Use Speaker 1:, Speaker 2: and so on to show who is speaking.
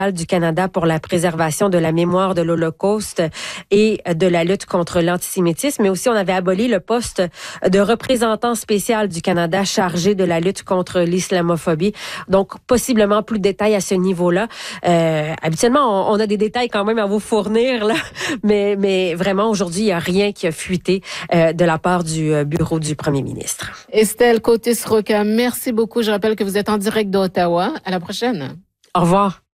Speaker 1: du Canada pour la préservation de la mémoire de l'Holocauste et de la lutte contre l'antisémitisme, mais aussi on avait aboli le poste de représentant spécial du Canada chargé de la lutte contre l'islamophobie. Donc, possiblement plus de détails à ce niveau-là. Habituellement, on a des détails quand même à vous fournir, là, mais vraiment, aujourd'hui, il n'y a rien qui a fuité de la part du bureau du premier ministre.
Speaker 2: Estelle Côté-Sroka, merci beaucoup. Je rappelle que vous êtes en direct d'Ottawa. À la prochaine.
Speaker 1: Au revoir.